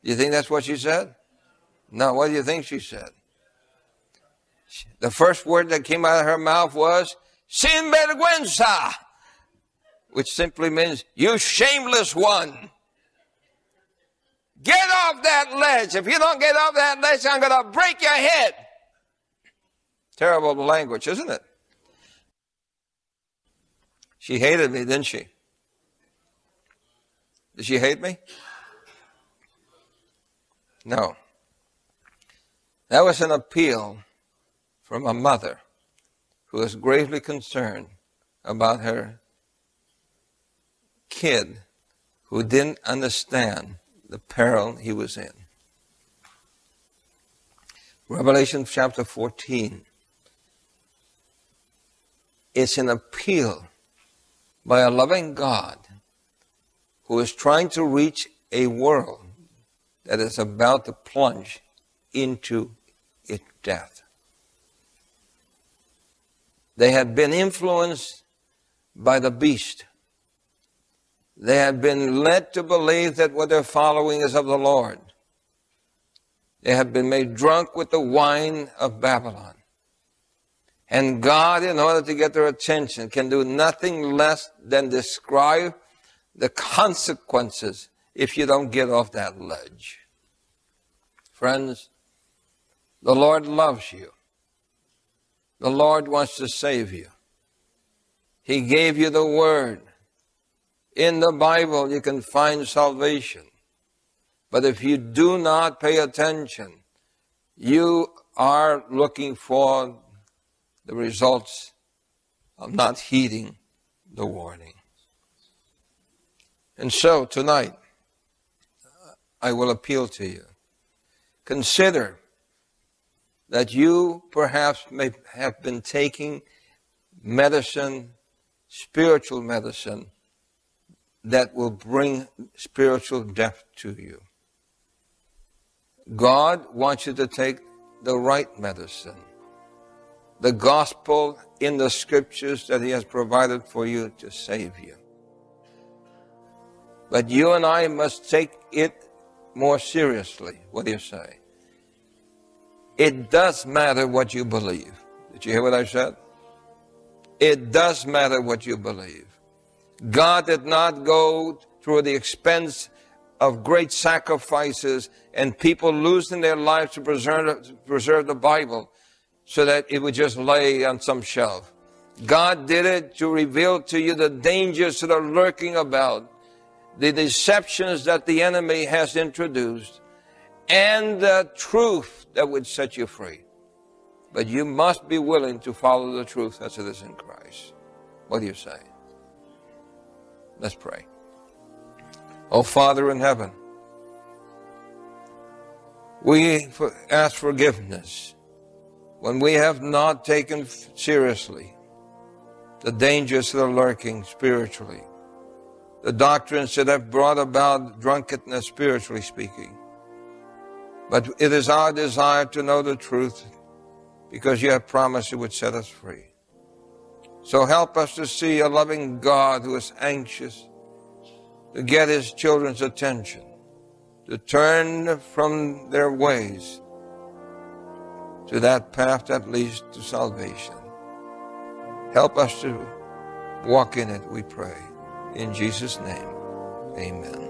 Do you think that's what she said? No, what do you think she said? The first word that came out of her mouth was, sin vergüenza, which simply means, you shameless one. Get off that ledge. If you don't get off that ledge, I'm going to break your head. Terrible language, isn't it? She hated me, didn't she? Did she hate me? No. That was an appeal from a mother who was gravely concerned about her kid who didn't understand the peril he was in. Revelation chapter 14. It's an appeal by a loving God who is trying to reach a world that is about to plunge into its death. They had been influenced by the beast. They had been led to believe that what they're following is of the Lord. They had been made drunk with the wine of Babylon. And God, in order to get their attention, can do nothing less than describe the consequences if you don't get off that ledge. Friends, the Lord loves you. The Lord wants to save you. He gave you the Word. In the Bible, you can find salvation. But if you do not pay attention, you are looking for the results of not heeding the warning. And so, tonight, I will appeal to you. Consider that you perhaps may have been taking medicine, spiritual medicine, that will bring spiritual death to you. God wants you to take the right medicine, the gospel in the scriptures that He has provided for you to save you. But you and I must take it more seriously. What do you say? It does matter what you believe. Did you hear what I said? It does matter what you believe. God did not go through the expense of great sacrifices and people losing their lives to preserve the Bible so that it would just lay on some shelf. God did it to reveal to you the dangers that are lurking about, the deceptions that the enemy has introduced, and the truth that would set you free. But you must be willing to follow the truth as it is in Christ. What do you say? Let's pray. Oh, Father in heaven, we ask forgiveness when we have not taken seriously the dangers that are lurking spiritually, the doctrines that have brought about drunkenness, spiritually speaking. But it is our desire to know the truth because you have promised it would set us free. So help us to see a loving God who is anxious to get His children's attention, to turn from their ways to that path that leads to salvation. Help us to walk in it, we pray. In Jesus' name, amen.